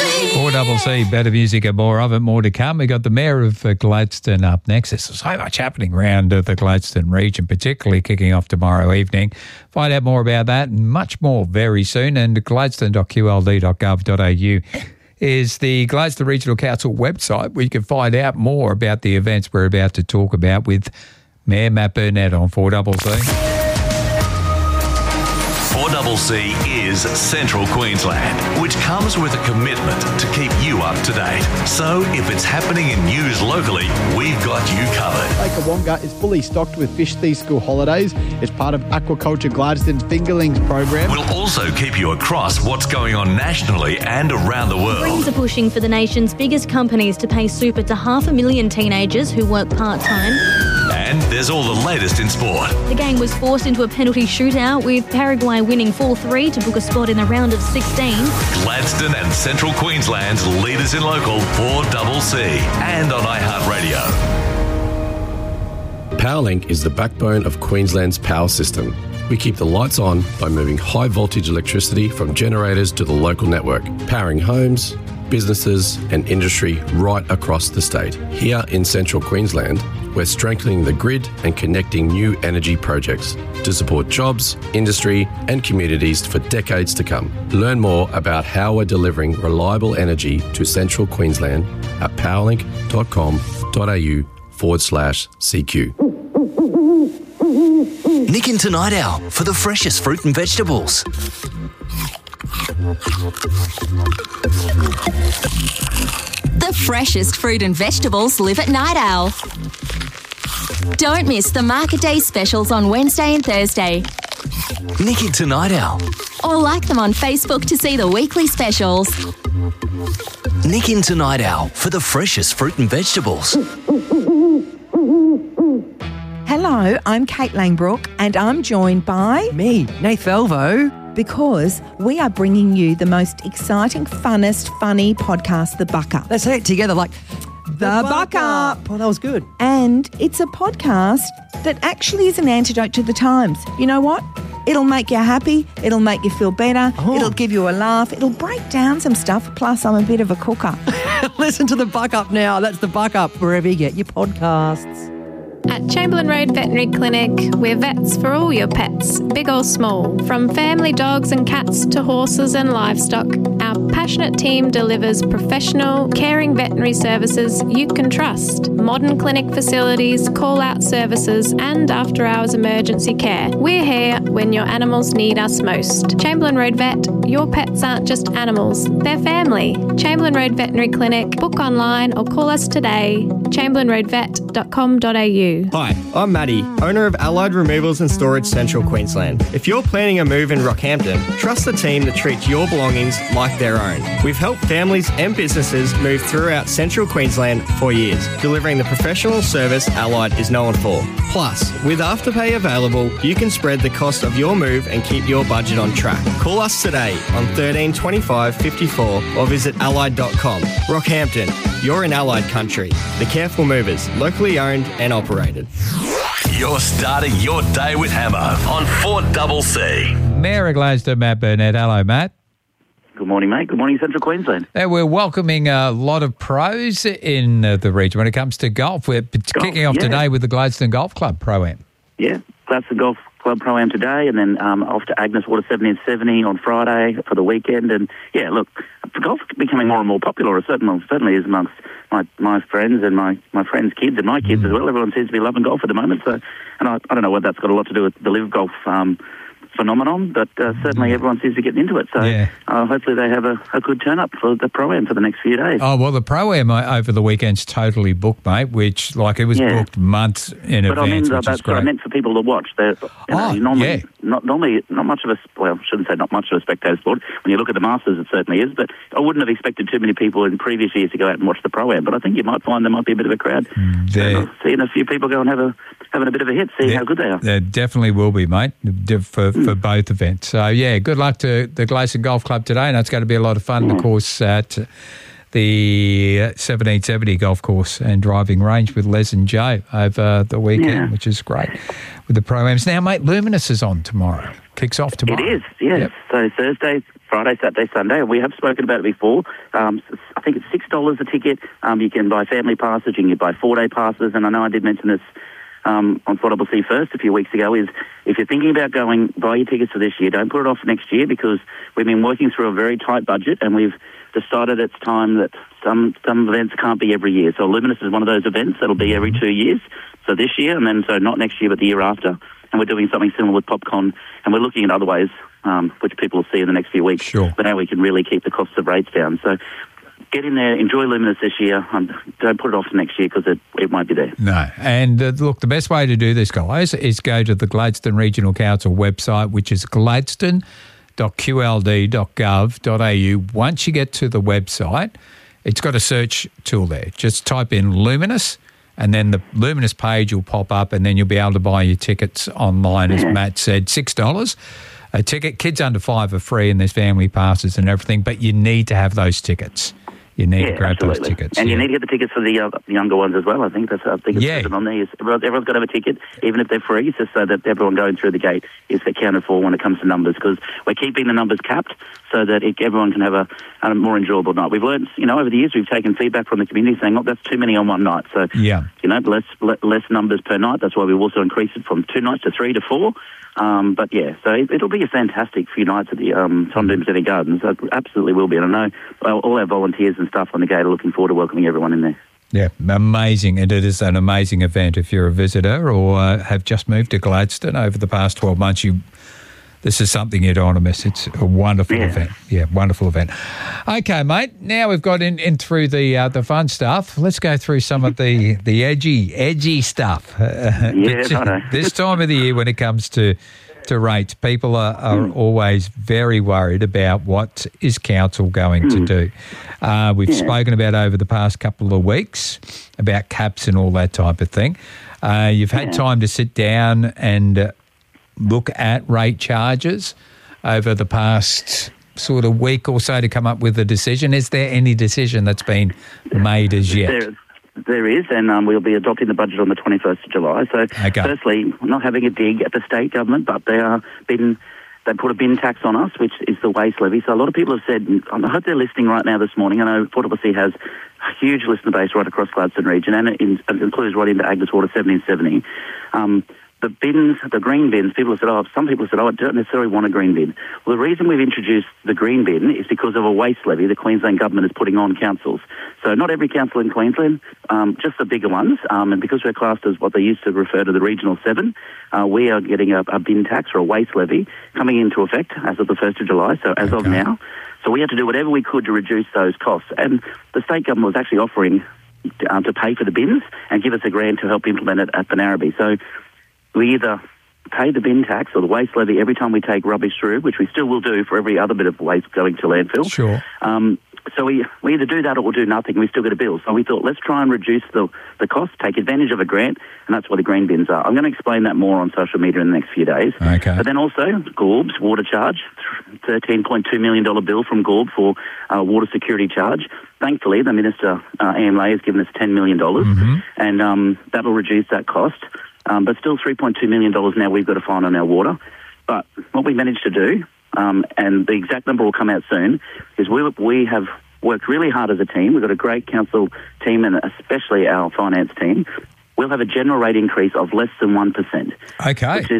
4CC, better music and more of it, more to come. We got the Mayor of Gladstone up next. There's so much happening around the Gladstone region, particularly kicking off tomorrow evening. Find out more about that and much more very soon. And gladstone.qld.gov.au is the Gladstone Regional Council website where you can find out more about the events we're about to talk about with Mayor Matt Burnett on 4CC. 4CC is Central Queensland, which comes with a commitment to keep you up to date. So if it's happening in news locally, we've got you covered. Lake Wonga is fully stocked with fish these school holidays as part of Aquaculture Gladstone's Fingerlings program. We'll also keep you across what's going on nationally and around the world. Greens are pushing for the nation's biggest companies to pay super to 500,000 teenagers who work part-time. And there's all the latest in sport. The gang was forced into a penalty shootout with Paraguay winning 4-3 to book a spot in the round of 16. Gladstone and Central Queensland's leaders in local 4CC and on iHeartRadio. Powerlink is the backbone of Queensland's power system. We keep the lights on by moving high voltage electricity from generators to the local network, powering homes, businesses and industry right across the state. Here in Central Queensland, we're strengthening the grid and connecting new energy projects to support jobs, industry and communities for decades to come. Learn more about how we're delivering reliable energy to Central Queensland at powerlink.com.au/CQ. Nick into Night Owl for the freshest fruit and vegetables. The freshest fruit and vegetables live at Night Owl. Don't miss the Market Day specials on Wednesday and Thursday. Nick into Night Owl. Or like them on Facebook to see the weekly specials. Nick into Night Owl for the freshest fruit and vegetables. Hello, I'm Kate Langbrook and I'm joined by... me, Nath Velvo. Because we are bringing you the most exciting, funnest, funny podcast, The Buck Up. Let's say it together like... The Buck Up. Oh, that was good. And it's a podcast that actually is an antidote to the times. You know what? It'll make you happy. It'll make you feel better. Oh. It'll give you a laugh. It'll break down some stuff. Plus, I'm a bit of a cooker. Listen to The Buck Up now. That's The Buck Up, wherever you get your podcasts. At Chamberlain Road Veterinary Clinic, we're vets for all your pets, big or small. From family dogs and cats to horses and livestock, our passionate team delivers professional, caring veterinary services you can trust. Modern clinic facilities, call-out services and after-hours emergency care. We're here when your animals need us most. Chamberlain Road Vet, your pets aren't just animals, they're family. Chamberlain Road Veterinary Clinic. Book online or call us today. chamberlainroadvet.com.au. Hi, I'm Matty, owner of Allied Removals and Storage Central Queensland. If you're planning a move in Rockhampton, trust the team that treats your belongings like their own. We've helped families and businesses move throughout Central Queensland for years, delivering the professional service Allied is known for. Plus, with Afterpay available, you can spread the cost of your move and keep your budget on track. Call us today on 13 25 54 or visit allied.com. Rockhampton, you're in Allied country. The Careful Movers, locally owned and operated. You're starting your day with Hammer on 4CC. Mayor of Gladstone, Matt Burnett. Hello, Matt. Good morning, mate. Good morning, Central Queensland. We're welcoming a lot of pros in the region when it comes to golf. We're kicking off today with the Gladstone Golf Club Pro-Am. Yeah, Gladstone Golf Club Pro-Am today, and then off to Agnes Water 70 and 70 on Friday for the weekend. And, yeah, look, golf is becoming more and more popular. It certainly is amongst my friends and my friends' kids and my kids as well. Everyone seems to be loving golf at the moment. So, and I don't know whether that's got a lot to do with the Live Golf phenomenon, but certainly everyone seems to get into it. So hopefully they have a good turn-up for the Pro-Am for the next few days. Oh, well, the Pro-Am over the weekend's totally booked, mate, which, it was booked months in advance, which is great. I meant for people to watch. Normally, not much of a, I shouldn't say not much of a spectator sport. When you look at the Masters, it certainly is, but I wouldn't have expected too many people in previous years to go out and watch the Pro-Am, but I think you might find there might be a bit of a crowd. Seeing a few people go and having a bit of a hit, see how good they are. There definitely will be, mate, for both events. So, good luck to the Gladstone Golf Club today, and it's going to be a lot of fun, of course, at the 1770 golf course and driving range with Les and Joe over the weekend, which is great with the Pro-Ams. Now, mate, Luminous is on tomorrow. kicks off tomorrow. It is, yes. Yep. So Thursday, Friday, Saturday, Sunday. We have spoken about it before. I think it's $6 a ticket. You can buy family passes, you can buy 4-day passes, and I know I did mention this on 4CC First a few weeks ago, is if you're thinking about going, buy your tickets for this year, don't put it off next year, because we've been working through a very tight budget, and we've decided it's time that some events can't be every year. So Luminous is one of those events that'll be every 2 years. So this year, and then so not next year, but the year after. And we're doing something similar with PopCon, and we're looking at other ways, which people will see in the next few weeks, but how we can really keep the costs of rates down. So get in there, enjoy Luminous this year. Don't put it off to next year, because it won't be there. No. And look, the best way to do this, guys, is go to the Gladstone Regional Council website, which is gladstone.qld.gov.au. Once you get to the website, it's got a search tool there. Just type in Luminous, and then the Luminous page will pop up, and then you'll be able to buy your tickets online, as Matt said, $6 a ticket. Kids under 5 are free, and there's family passes and everything, but you need to have those tickets. You need to grab those tickets. And you need to get the tickets for the younger ones as well. I think it's written on there. Everyone's got to have a ticket, even if they're free, just so that everyone going through the gate is accounted for when it comes to numbers, because we're keeping the numbers capped so that everyone can have a more enjoyable night. We've learned, over the years, we've taken feedback from the community saying, that's too many on one night. So, less numbers per night. That's why we've also increased it from 2 nights to 3 to 4. But so it'll be a fantastic few nights at the Tom Doomsday Gardens. It absolutely will be. And I know all our volunteers and staff on the gate are looking forward to welcoming everyone in there. Yeah, amazing. And it is an amazing event. If you're a visitor or have just moved to Gladstone over the past 12 months, this is something you don't want to miss. It's a wonderful event. Yeah, wonderful event. Okay, mate, now we've got in through the fun stuff. Let's go through some of the edgy stuff. I know. This time of the year when it comes to rates, people are always very worried about what is council going to do. We've spoken about over the past couple of weeks about caps and all that type of thing. You've had time to sit down and look at rate charges over the past sort of week or so to come up with a decision. Is there any decision that's been made as yet? There is, and we'll be adopting the budget on the 21st of July. So, firstly, we're not having a dig at the state government, but they put a bin tax on us, which is the waste levy. So a lot of people have said, I hope they're listening right now this morning. I know 4CC has a huge listener base right across Gladstone region, and it includes right into Agnes Water 1770. The bins, the green bins, some people have said, I don't necessarily want a green bin. Well, the reason we've introduced the green bin is because of a waste levy the Queensland government is putting on councils. So not every council in Queensland, just the bigger ones, and because we're classed as what they used to refer to the Regional 7, we are getting a bin tax or a waste levy coming into effect as of the 1st of July, so as of now. So we had to do whatever we could to reduce those costs. And the state government was actually offering to pay for the bins and give us a grant to help implement it at Benarabi. So we either pay the bin tax or the waste levy every time we take rubbish through, which we still will do for every other bit of waste going to landfill. Sure. So we either do that or we'll do nothing. We still get a bill. So we thought, let's try and reduce the cost, take advantage of a grant, and that's what the green bins are. I'm going to explain that more on social media in the next few days. Okay. But then also, Gorb's water charge, $13.2 million bill from Gorb for water security charge. Thankfully, the Minister, Ian Leigh, has given us $10 million, and that'll reduce that cost. But still $3.2 million now we've got to find on our water. But what we managed to do, and the exact number will come out soon, is we have worked really hard as a team. We've got a great council team and especially our finance team. We'll have a general rate increase of less than 1%. Okay. Which is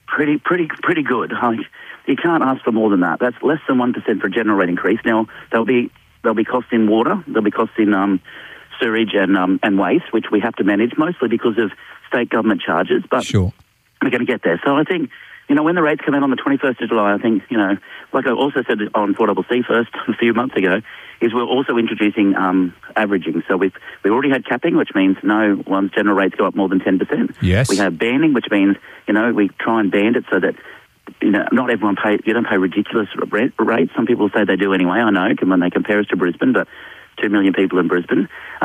pretty good. You can't ask for more than that. That's less than 1% for a general rate increase. Now, there'll be costs in water, there'll be costs in sewage and waste, which we have to manage, mostly because of state government charges, but sure, we're going to get there. So I think, when the rates come out on the 21st of July, I think, like I also said on 4CC First a few months ago, is we're also introducing averaging. So we've already had capping, which means no one's general rates go up more than 10%. Yes. We have banding, which means, we try and band it so that, not everyone you don't pay ridiculous rates. Some people say they do anyway, I know, when they compare us to Brisbane, but 2 million people in Brisbane.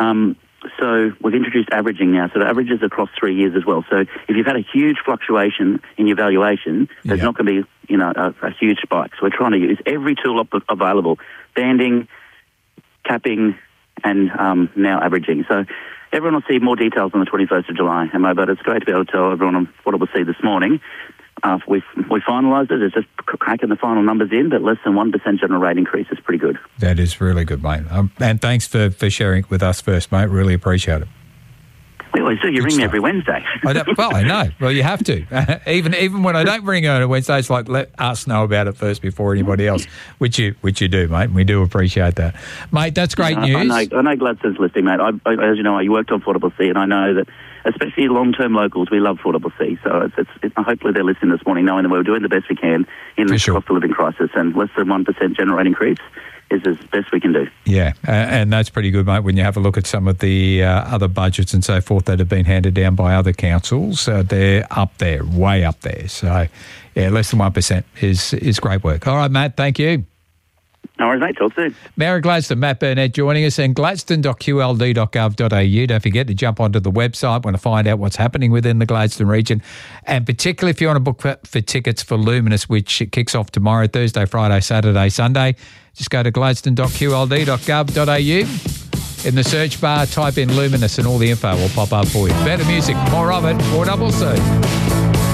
So we've introduced averaging now, so it averages across 3 years as well. So if you've had a huge fluctuation in your valuation, there's not going to be, a huge spike. So we're trying to use every tool available, banding, capping, and now averaging. So everyone will see more details on the 21st of July, but it's great to be able to tell everyone on 4CC this morning. we finalised it. It's just cracking the final numbers in, but less than 1% general rate increase is pretty good. That is really good, mate. And thanks for sharing it with us first, mate. Really appreciate it. We always do. You ring me every Wednesday. I know. Well, you have to. Even when I don't ring you on a Wednesday, it's like let us know about it first before anybody else, which you do, mate. We do appreciate that. Mate, that's great news. I know Gladstone's listening, mate. As you know, you worked on 4CC, and I know that, especially long-term locals, we love 4CC. So hopefully they're listening this morning knowing that we're doing the best we can in this cost of living crisis, and less than 1% general rate increase is as best we can do. Yeah, and that's pretty good, mate, when you have a look at some of the other budgets and so forth that have been handed down by other councils. They're up there, way up there. So, yeah, less than 1% is great work. All right, Matt, thank you. No worries, mate. Talk soon. Mayor of Gladstone, Matt Burnett, joining us, and gladstone.qld.gov.au. Don't forget to jump onto the website when to find out what's happening within the Gladstone region, and particularly if you want to book for tickets for Luminous, which kicks off tomorrow, Thursday, Friday, Saturday, Sunday. Just go to gladstone.qld.gov.au. In the search bar, type in Luminous and all the info will pop up for you. Better music, more of it, 4CC.